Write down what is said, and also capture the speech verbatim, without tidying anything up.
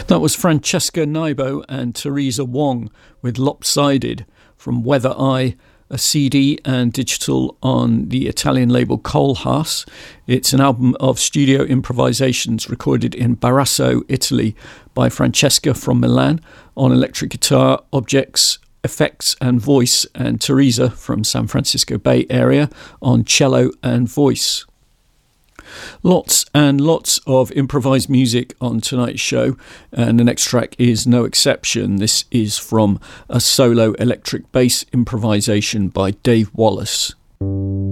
That was Francesca Naibo and Teresa Wong with Lopsided from Weather Eye, a C D and digital on the Italian label Kohlhaas. It's an album of studio improvisations recorded in Barasso, Italy by Francesca from Milan on electric guitar, objects, effects and voice, and Teresa from San Francisco Bay Area on cello and voice. Lots and lots of improvised music on tonight's show, and the next track is no exception. This is from a solo electric bass improvisation by Dave Wallace.